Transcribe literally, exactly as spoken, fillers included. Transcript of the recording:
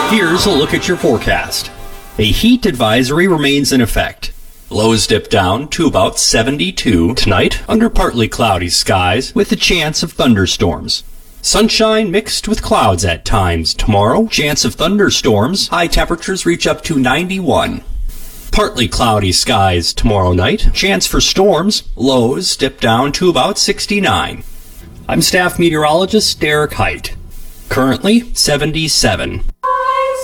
Here's a look at your forecast. A heat advisory remains in effect. Lows dip down to about seventy-two tonight under partly cloudy skies with a chance of thunderstorms. Sunshine mixed with clouds at times tomorrow. Chance of thunderstorms. High temperatures reach up to ninety-one. Partly cloudy skies tomorrow night. Chance for storms. Lows dip down to about sixty-nine. I'm staff meteorologist Derek Height. Currently seventy-seven.